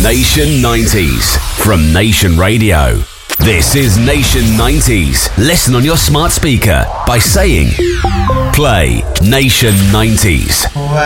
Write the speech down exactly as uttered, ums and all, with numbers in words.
Nation nineties from Nation Radio. This is Nation nineties. Listen on your smart speaker by saying, play Nation nineties. When